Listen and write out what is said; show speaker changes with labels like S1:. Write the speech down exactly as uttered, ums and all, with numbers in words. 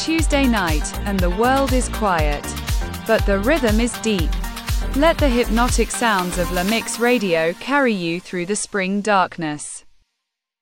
S1: Tuesday night, and the world is quiet. But the rhythm is deep. Let the hypnotic sounds of La Mix Radio carry you through the spring darkness.